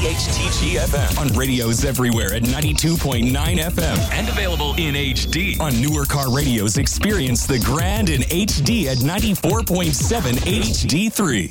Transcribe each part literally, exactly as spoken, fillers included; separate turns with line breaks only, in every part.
H T G F M. On radios everywhere at ninety-two point nine F M. And available in H D. On newer car radios, experience the grand in H D at ninety-four point seven H D three.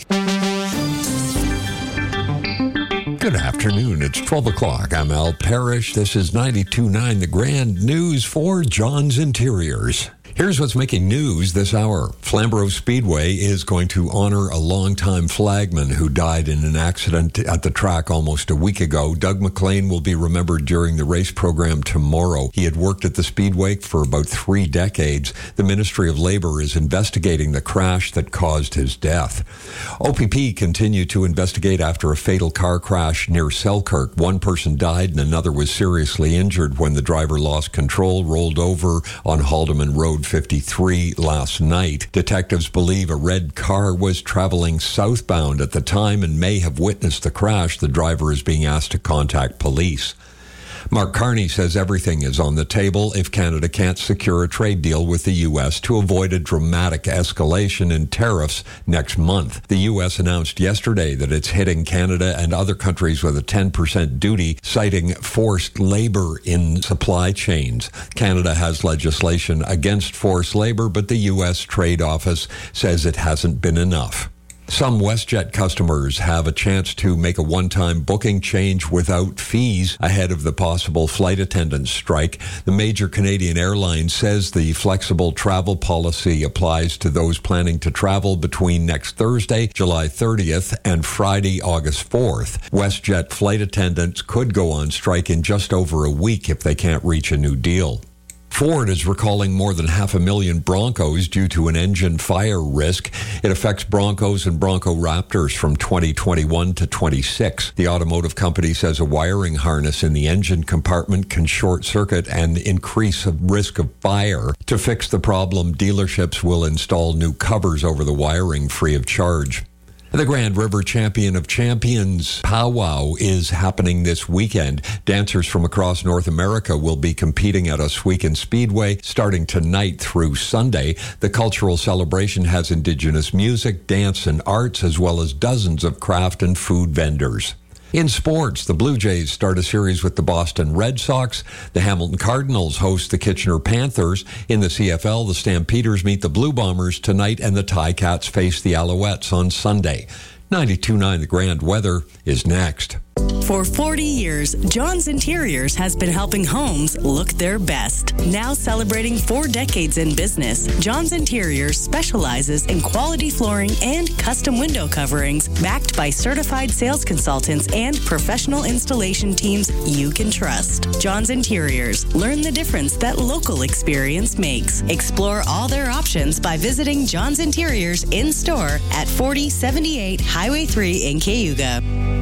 Good afternoon. It's twelve o'clock. I'm Al Parrish. This is ninety-two point nine The Grand News for John's Interiors. Here's what's making news this hour. Flamborough Speedway is going to honor a longtime flagman who died in an accident at the track almost a week ago. Doug McLean will be remembered during the race program tomorrow. He had worked at the Speedway for about three decades. The Ministry of Labour is investigating the crash that caused his death. O P P continued to investigate after a fatal car crash near Selkirk. One person died and another was seriously injured when the driver lost control, rolled over on Haldeman Road fifty-three last night. Detectives believe a red car was traveling southbound at the time and may have witnessed the crash. The driver is being asked to contact police. Mark Carney says everything is on the table if Canada can't secure a trade deal with the U S to avoid a dramatic escalation in tariffs next month. The U S announced yesterday that it's hitting Canada and other countries with a ten percent duty, citing forced labor in supply chains. Canada has legislation against forced labor, but the U S Trade Office says it hasn't been enough. Some WestJet customers have a chance to make a one-time booking change without fees ahead of the possible flight attendant strike. The major Canadian airline says the flexible travel policy applies to those planning to travel between next Thursday, July thirtieth, and Friday, August fourth. WestJet flight attendants could go on strike in just over a week if they can't reach a new deal. Ford is recalling more than half a million Broncos due to an engine fire risk. It affects Broncos and Bronco Raptors from twenty twenty-one to twenty-six. The automotive company says a wiring harness in the engine compartment can short circuit and increase the risk of fire. To fix the problem, dealerships will install new covers over the wiring free of charge. The Grand River Champion of Champions powwow is happening this weekend. Dancers from across North America will be competing at Oswego Speedway starting tonight through Sunday. The cultural celebration has Indigenous music, dance, and arts, as well as dozens of craft and food vendors. In sports, the Blue Jays start a series with the Boston Red Sox. The Hamilton Cardinals host the Kitchener Panthers. In the C F L, the Stampeders meet the Blue Bombers tonight, and the Ticats face the Alouettes on Sunday. ninety-two point nine The Grand Weather is next.
For forty years, John's Interiors has been helping homes look their best. Now celebrating four decades in business, John's Interiors specializes in quality flooring and custom window coverings, backed by certified sales consultants and professional installation teams you can trust. John's Interiors. Learn the difference that local experience makes. Explore all their options by visiting John's Interiors in store at forty seventy-eight Highway three in Cayuga.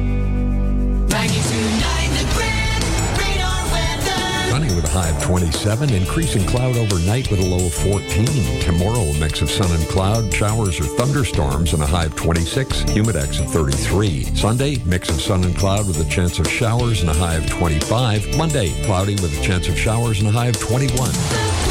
Sunny with a high of twenty-seven, increasing cloud overnight with a low of fourteen. Tomorrow, a mix of sun and cloud, showers or thunderstorms, and a high of twenty-six, humidex of thirty-three. Sunday, mix of sun and cloud with a chance of showers and a high of twenty-five. Monday, cloudy with a chance of showers and a high of twenty-one.